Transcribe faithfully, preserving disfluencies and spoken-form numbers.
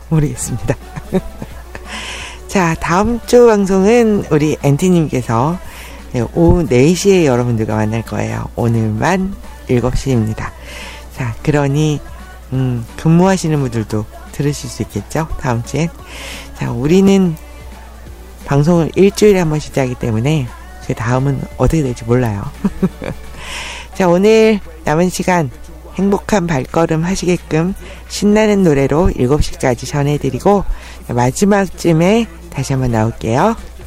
모르겠습니다. 자, 다음 주 방송은 우리 엔티님께서 네, 오후 네 시에 여러분들과 만날 거예요. 오늘만 일곱 시입니다. 자, 그러니 음, 근무하시는 분들도 들으실 수 있겠죠? 다음 주엔. 자, 우리는 방송을 일주일에 한 번씩 하기 때문에 그 다음은 어떻게 될지 몰라요. 자, 오늘 남은 시간 행복한 발걸음 하시게끔 신나는 노래로 일곱 시까지 전해드리고 마지막쯤에 다시 한번 나올게요.